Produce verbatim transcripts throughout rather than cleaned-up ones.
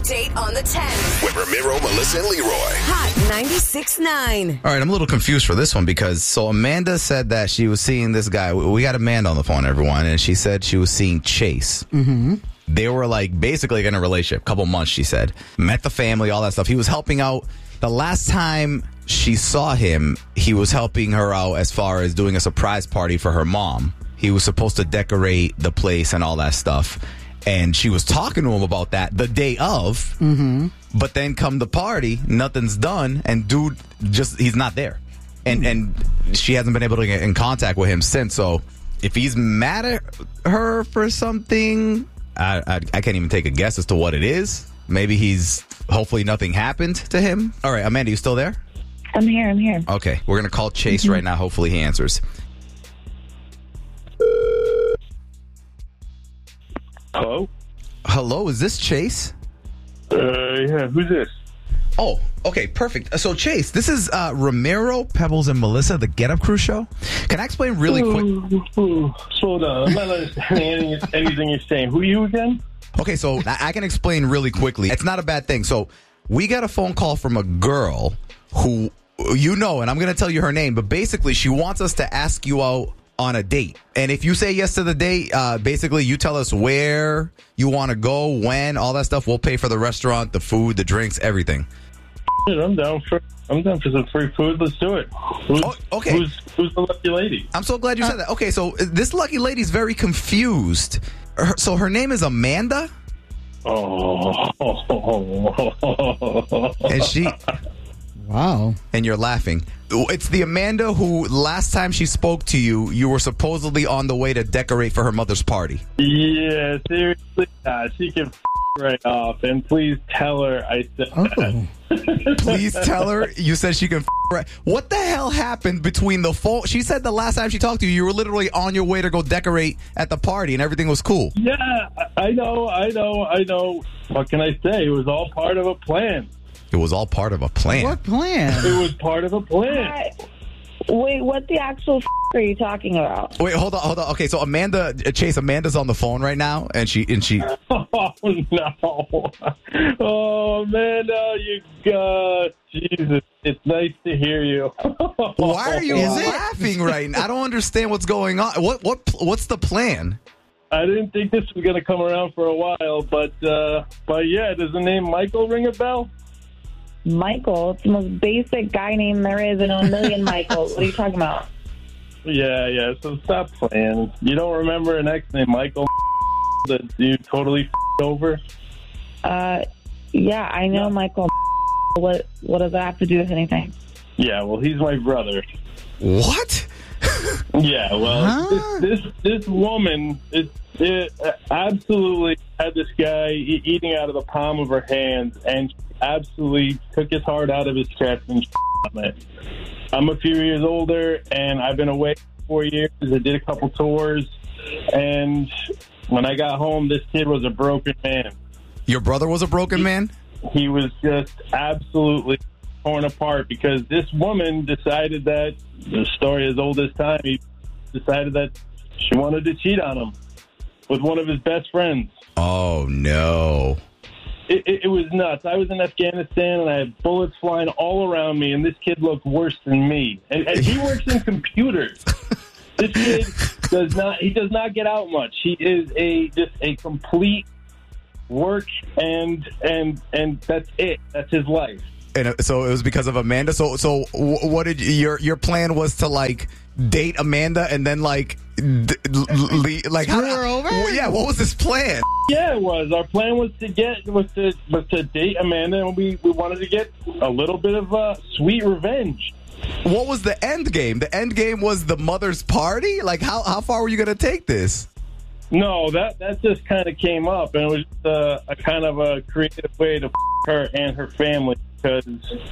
Date on the ten. With Ramiro, Melissa, and Leroy. Hot ninety-six point nine. All right, I'm a little confused for this one because so Amanda said that she was seeing this guy. We got Amanda on the phone, everyone, and she said she was seeing Chase. Mm-hmm. They were like basically in a relationship, a couple months, she said. Met the family, all that stuff. He was helping out. The last time she saw him, he was helping her out as far as doing a surprise party for her mom. He was supposed to decorate the place and all that stuff. And she was talking to him about that the day of. Mm-hmm. But then come the party, nothing's done. And dude, just he's not there. And and she hasn't been able to get in contact with him since. So if he's mad at her for something, I, I, I can't even take a guess as to what it is. Maybe he's, hopefully nothing happened to him. All right, Amanda, you still there? I'm here, I'm here. Okay, we're going to call Chase mm-hmm. right now. Hopefully he answers. Hello? Hello, is this Chase? Uh, yeah, who's this? Oh, okay, perfect. So, Chase, this is uh, Ramiro, Pebbles, and Melissa, the Get Up Crew show. Can I explain really quick? Ooh, ooh, slow down. I'm not understanding anything, anything you're saying. Who are you again? Okay, so I, I can explain really quickly. It's not a bad thing. So, we got a phone call from a girl who, you know, and I'm going to tell you her name, but basically she wants us to ask you out on a date. And if you say yes to the date, uh, basically you tell us where you want to go, when, all that stuff. We'll pay for the restaurant, the food, the drinks, everything. I'm down for I'm down for some free food. Let's do it. Who's, oh, okay. Who's, who's the lucky lady? I'm so glad you said that. Okay, so this lucky lady's very confused. Her, so her name is Amanda? Oh. And she... Wow. And you're laughing. It's the Amanda who, last time she spoke to you, you were supposedly on the way to decorate for her mother's party. Yeah, seriously. Uh, she can f- right off. And please tell her I said oh. that. Please tell her you said she can f- right. What the hell happened between the phone? She said the last time she talked to you, you were literally on your way to go decorate at the party and everything was cool. Yeah, I know, I know, I know. What can I say? It was all part of a plan. It was all part of a plan. What plan? It was part of a plan. Wait, what the actual f- are you talking about? Wait, hold on, hold on. Okay, so Amanda, Chase, Amanda's on the phone right now, and she, and she. Oh no! Oh Amanda, you uh, Jesus! It's nice to hear you. Why are you Is it? laughing right now? I don't understand what's going on. What, what, what's the plan? I didn't think this was going to come around for a while, but uh, but yeah, does the name Michael ring a bell? Michael? It's the most basic guy name there is in a million Michaels. What are you talking about? Yeah, yeah. So stop playing. You don't remember an ex named Michael that you totally f***ed over? Uh, yeah, I know No. Michael. What What does that have to do with anything? Yeah, well, he's my brother. What? Yeah, well, Huh? this, this this woman it, it absolutely had this guy e- eating out of the palm of her hands, and she absolutely took his heart out of his chest and on it. I'm a few years older, and I've been away for four years. I did a couple tours, and when I got home, this kid was a broken man. Your brother was a broken man? He was just absolutely torn apart because this woman decided that, the story as old as time, he decided that she wanted to cheat on him with one of his best friends. Oh, no. It, it, it was nuts. I was in Afghanistan, and I had bullets flying all around me, and this kid looked worse than me. And, and he works in computers. This kid does not, he does not get out much. He is a just a complete work, and and and that's it. That's his life. And uh, so it was because of Amanda. So so w- what did you, your your plan was to like date Amanda and then like d- l- l- like Screw her over? Well, yeah, what was this plan? Yeah, it was. Our plan was to get was to was to date Amanda, and we, we wanted to get a little bit of uh, sweet revenge. What was the end game? The end game was the mother's party? Like how how far were you going to take this? No, that that just kind of came up, and it was just a, a kind of a creative way to f- her and her family, because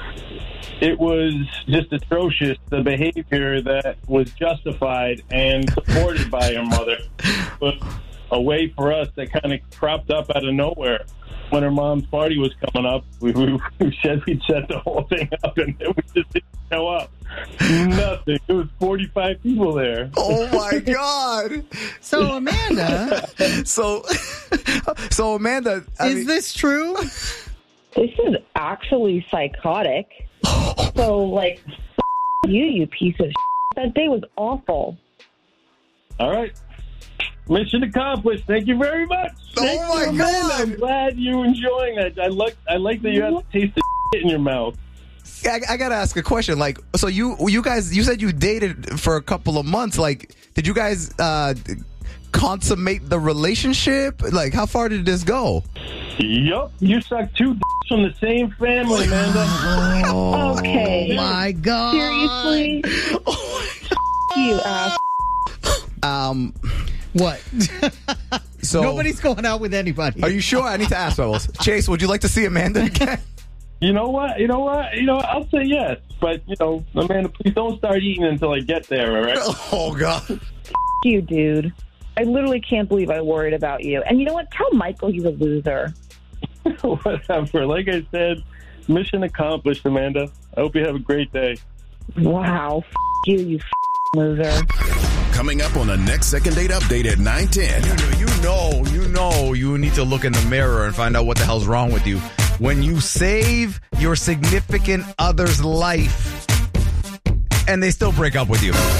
it was just atrocious, the behavior that was justified and supported by her mother. But a way for us that kind of cropped up out of nowhere. When her mom's party was coming up, we, we, we said we'd set the whole thing up, and then we just didn't show up. Nothing. It was forty-five people there. Oh my God! So Amanda, So, so Amanda, I is mean, this true? This is actually psychotic. So, like, f- you, you piece of shit. That day was awful. All right. Mission accomplished. Thank you very much. Oh, Thank my you, Amanda. God. I'm glad you're enjoying it. I like I like that you have the taste of shit in your mouth. I, I gotta ask a question. Like, so you you guys, you said you dated for a couple of months. Like, did you guys uh, consummate the relationship? Like, how far did this go? Yup. You suck two dicks from the same family, Amanda. Okay. Oh, my God. Seriously? You ass. Um, What? so Nobody's going out with anybody. Are you sure? I need to ask, Bubbles. Chase, would you like to see Amanda again? You know what? You know what? You know, I'll say yes. But, you know, Amanda, please don't start eating until I get there, all right? Oh, God. You, dude. I literally can't believe I worried about you. And you know what? Tell Michael he's a loser. Whatever. Like I said, mission accomplished, Amanda. I hope you have a great day. Wow. F- you, you f- loser. Coming up on the next Second Date Update at nine ten. You know, you know, you need to look in the mirror and find out what the hell's wrong with you. When you save your significant other's life and they still break up with you.